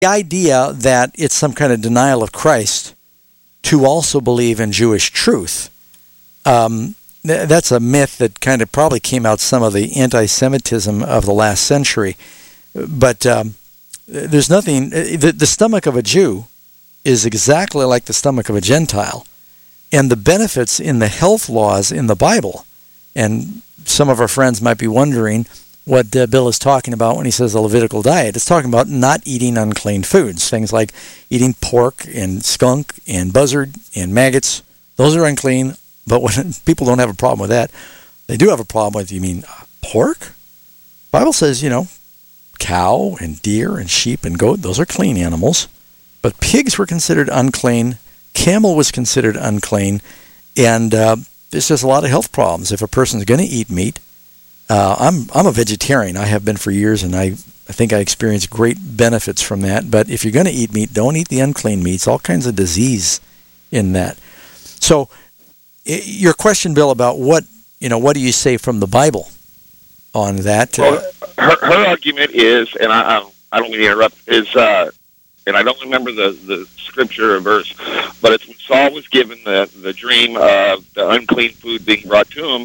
The idea that it's some kind of denial of Christ to also believe in Jewish truth, that's a myth that kind of probably came out some of the anti-Semitism of the last century. But there's nothing, the stomach of a Jew is exactly like the stomach of a Gentile. And the benefits in the health laws in the Bible, and some of our friends might be wondering what Bill is talking about when he says the Levitical diet. It's talking about not eating unclean foods, things like eating pork and skunk and buzzard and maggots. Those are unclean, but when people don't have a problem with that, they do have a problem with, you mean pork? The Bible says, cow and deer and sheep and goat, those are clean animals. But pigs were considered unclean, camel was considered unclean, and there's just a lot of health problems. If a person's going to eat meat, I'm a vegetarian. I have been for years, and I think I experience great benefits from that. But if you're going to eat meat, don't eat the unclean meats. All kinds of disease in that. So your question, Bill, about what do you say from the Bible on that? Well, her argument is, and I don't mean to interrupt, is, and I don't remember the scripture or verse, but it's when Saul was given the dream of the unclean food being brought to him,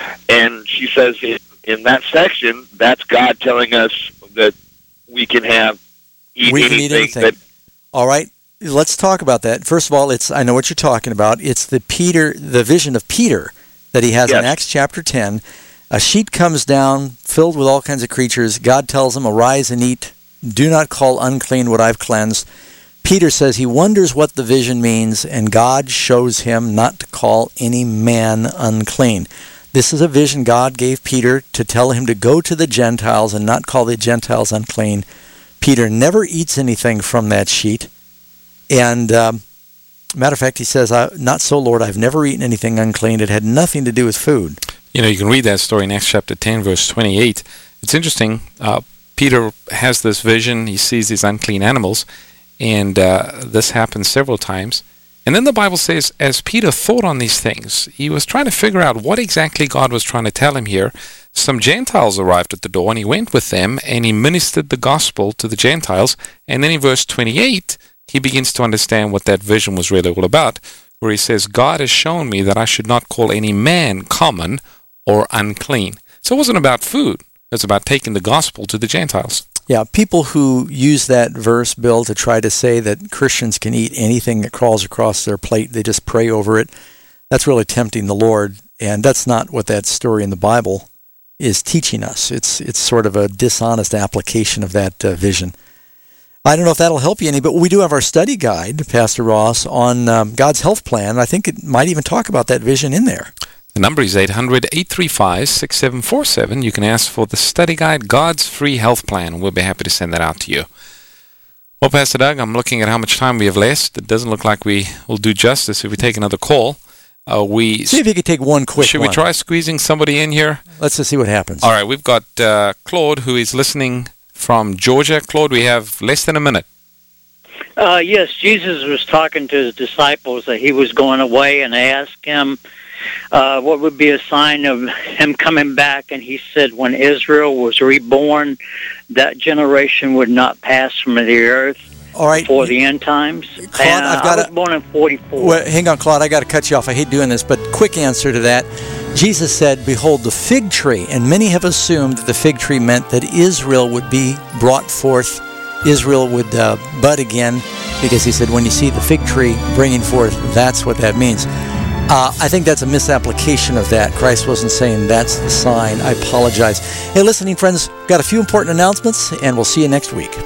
and she says in that section, that's God telling us that we can eat anything. That, all right, let's talk about that. First of all, I know what you're talking about. It's the vision of Peter that he has in Acts chapter 10. A sheet comes down filled with all kinds of creatures. God tells him, arise and eat. Do not call unclean what I've cleansed. Peter says he wonders what the vision means, and God shows him not to call any man unclean. This is a vision God gave Peter to tell him to go to the Gentiles and not call the Gentiles unclean. Peter never eats anything from that sheet. And matter of fact, he says, not so, Lord, I've never eaten anything unclean. It had nothing to do with food. You can read that story in Acts chapter 10, verse 28. It's interesting. Peter has this vision. He sees these unclean animals, and this happens several times. And then the Bible says, as Peter thought on these things, he was trying to figure out what exactly God was trying to tell him here. Some Gentiles arrived at the door, and he went with them, and he ministered the gospel to the Gentiles. And then in verse 28, he begins to understand what that vision was really all about, where he says, God has shown me that I should not call any man common or unclean. So it wasn't about food. It's about taking the gospel to the Gentiles. Yeah, people who use that verse, Bill, to try to say that Christians can eat anything that crawls across their plate, they just pray over it, that's really tempting the Lord, and that's not what that story in the Bible is teaching us. It's sort of a dishonest application of that vision. I don't know if that'll help you any, but we do have our study guide, Pastor Ross, on God's health plan. I think it might even talk about that vision in there. The number is 800-835-6747. You can ask for the study guide, God's Free Health Plan. We'll be happy to send that out to you. Well, Pastor Doug, I'm looking at how much time we have left. It doesn't look like we will do justice if we take another call. See if you could take one quick Should we try squeezing somebody in here? Let's just see what happens. All right, we've got Claude, who is listening from Georgia. Claude, we have less than a minute. Yes, Jesus was talking to his disciples that he was going away, and they asked him what would be a sign of him coming back, and he said when Israel was reborn, that generation would not pass from the earth. All right. For the end times. Claude, I was born in 44. Well, hang on, Claude, I got to cut you off. I hate doing this, but quick answer to that. Jesus said, behold, the fig tree, and many have assumed that the fig tree meant that Israel would be brought forth, Israel would bud again, because he said, when you see the fig tree bringing forth, that's what that means. I think that's a misapplication of that. Christ wasn't saying that's the sign. I apologize. Hey, listening friends, got a few important announcements, and we'll see you next week.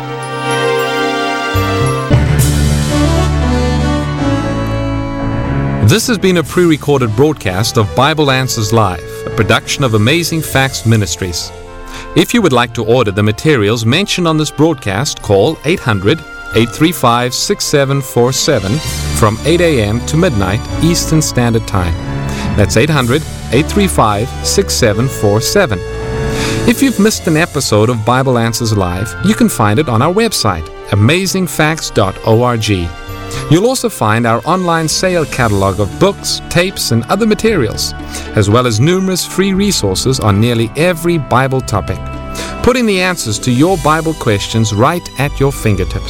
This has been a pre-recorded broadcast of Bible Answers Live, a production of Amazing Facts Ministries. If you would like to order the materials mentioned on this broadcast, call 800-835-6747 from 8 a.m. to midnight Eastern Standard Time. That's 800-835-6747. If you've missed an episode of Bible Answers Live, you can find it on our website, amazingfacts.org. You'll also find our online sale catalog of books, tapes, and other materials, as well as numerous free resources on nearly every Bible topic. putting the answers to your Bible questions right at your fingertips.